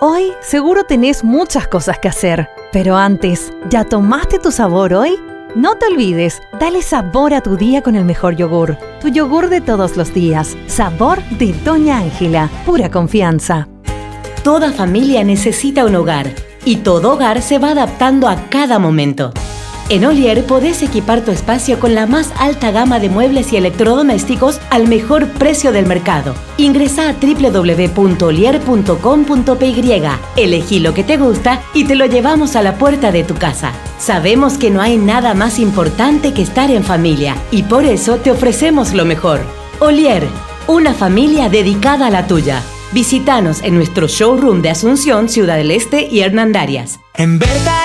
Hoy seguro tenés muchas cosas que hacer, pero antes, ¿ya tomaste tu sabor hoy? No te olvides, dale sabor a tu día con el mejor yogur. Tu yogur de todos los días. Sabor de Doña Ángela. Pura confianza. Toda familia necesita un hogar y todo hogar se va adaptando a cada momento. En Olier podés equipar tu espacio con la más alta gama de muebles y electrodomésticos al mejor precio del mercado. Ingresá a www.olier.com.py, elegí lo que te gusta y te lo llevamos a la puerta de tu casa. Sabemos que no hay nada más importante que estar en familia y por eso te ofrecemos lo mejor. Olier, una familia dedicada a la tuya. Visítanos en nuestro showroom de Asunción, Ciudad del Este y Hernandarias. En verdad.